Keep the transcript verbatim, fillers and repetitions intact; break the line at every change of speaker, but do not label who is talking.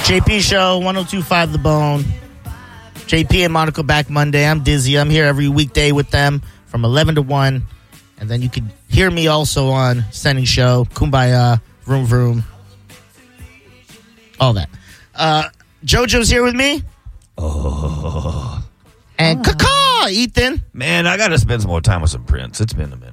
J P Show, one oh two point five The Bone. J P and Monica back Monday. I'm Dizzy. I'm here every weekday with them from eleven to one. And then you can hear me also on Sunny Show, Kumbaya, Vroom Vroom, all that. Uh, JoJo's here with me.
Oh.
And oh. Caw-caw, Ethan.
Man, I got to spend some more time with some Prince. It's been a minute.